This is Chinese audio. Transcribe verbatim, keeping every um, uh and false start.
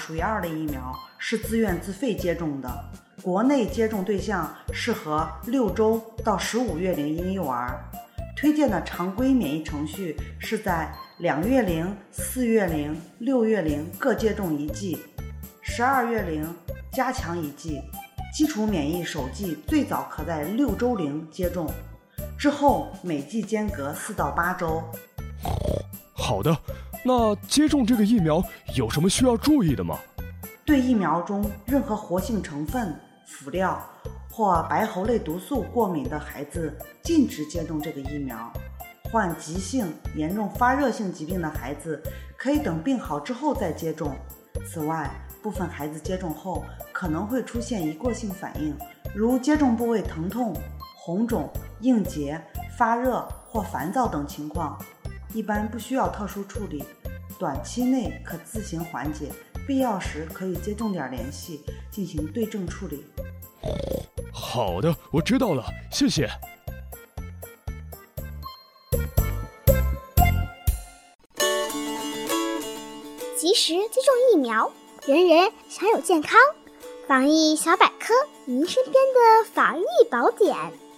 除以二的疫苗是自愿自费接种的，国内接种对象适合六周到十五月龄婴幼儿。推荐的常规免疫程序是在两月龄、四月龄、六月龄各接种一剂，十二月龄加强一剂。基础免疫首剂最早可在六周龄接种，之后每剂间隔四到八周。 好的，那接种这个疫苗有什么需要注意的吗？ 对疫苗中任何活性成分、辅料或白喉类毒素过敏的孩子禁止接种这个疫苗。患急性、严重发热性疾病的孩子可以等病好之后再接种。此外，部分孩子接种后可能会出现一过性反应，如接种部位疼痛、红肿、硬结、发热或烦躁等情况，一般不需要特殊处理，短期内可自行缓解，必要时可以接种点联系进行对症处理。 好的，我知道了，谢谢。 及时接种疫苗，人人享有健康。防疫小百科，您身边的防疫宝典。